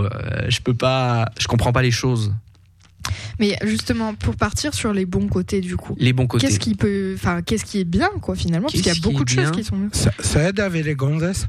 je comprends pas les choses. Mais justement, pour partir sur les bons côtés, du coup. Les bons côtés. Qu'est-ce qui est bien, quoi, finalement, parce qu'il y a beaucoup de choses qui sont bien. Ça aide avec les gonzesses.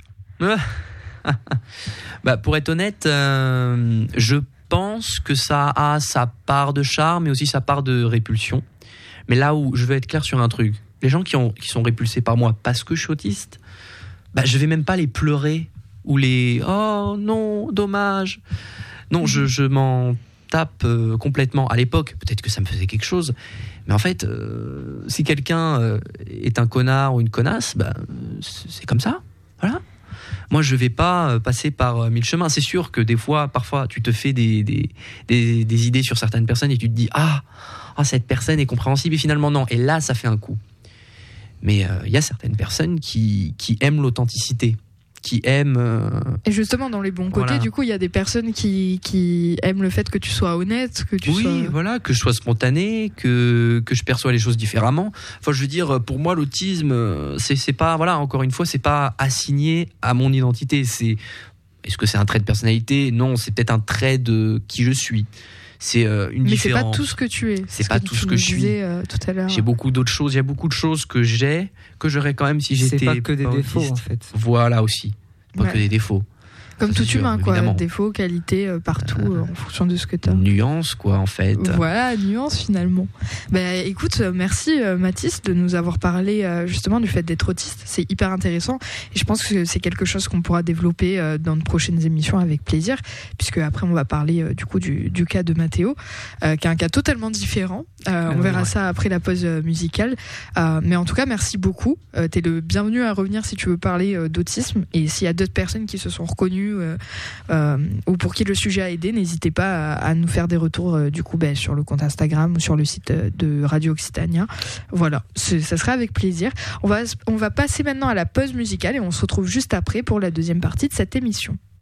Bah, pour être honnête, je pense que ça a sa part de charme, mais aussi sa part de répulsion. Mais là où je veux être clair sur un truc, les gens qui sont répulsés par moi parce que je suis autiste, bah, je vais même pas les pleurer ou les « oh non, dommage ». Non, je m'en tape complètement. À l'époque, peut-être que ça me faisait quelque chose, mais en fait, si quelqu'un est un connard ou une connasse, bah, c'est comme ça, voilà. Moi, je vais pas passer par mille chemins. C'est sûr que des fois, parfois, tu te fais des idées sur certaines personnes et tu te dis ah, cette personne est compréhensible, et finalement non. Et là, ça fait un coup. Mais il y a certaines personnes qui aiment l'authenticité, qui aiment... Et justement, dans les bons côtés, voilà. Du coup, il y a des personnes qui aiment le fait que tu sois honnête, que tu sois... Oui, voilà, que je sois spontané, que je perçois les choses différemment. Enfin, je veux dire, pour moi, l'autisme, c'est pas... Voilà, encore une fois, c'est pas assigné à mon identité. Est-ce que c'est un trait de personnalité ? Non, c'est peut-être un trait de qui je suis. C'est une différence. Mais c'est pas tout ce que tu es. C'est pas tout ce que je suis. Tout à l'heure. J'ai beaucoup d'autres choses. Il y a beaucoup de choses que j'aurais quand même si j'étais. C'est pas que des défauts, autiste. en fait. Voilà aussi. Pas que des défauts. Comme ça, tout sûr, humain, quoi. évidemment. Défauts, qualités, partout, en fonction de ce que tu as. Nuance, quoi, en fait. Voilà, nuance finalement. Écoute, merci Mathis de nous avoir parlé justement du fait d'être autiste. C'est hyper intéressant et je pense que c'est quelque chose qu'on pourra développer dans de prochaines émissions avec plaisir, puisque après on va parler du coup du cas de Mathéo, qui est un cas totalement différent. On verra ça après la pause musicale. Mais en tout cas, merci beaucoup. T'es le bienvenu à revenir si tu veux parler d'autisme, et s'il y a d'autres personnes qui se sont reconnues ou pour qui le sujet a aidé, n'hésitez pas à nous faire des retours du coup sur le compte Instagram ou sur le site de Radio Occitania. Voilà, ça sera avec plaisir. On va passer maintenant à la pause musicale et on se retrouve juste après pour la deuxième partie de cette émission.